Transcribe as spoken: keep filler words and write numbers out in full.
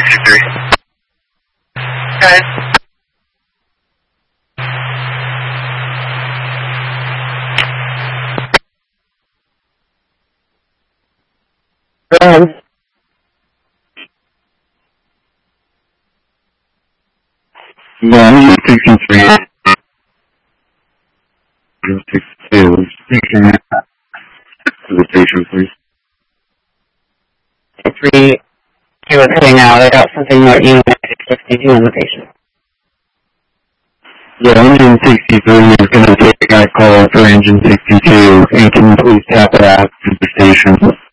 sixty-three. Okay. Go ahead. one sixty-three. sixty-two. Station to the station, please. Three, two is heading out. I got something more unit sixty-two on the patient. Yeah, engine sixty-three is going to take a guy call for engine sixty-two, and can you please tap it out to the station?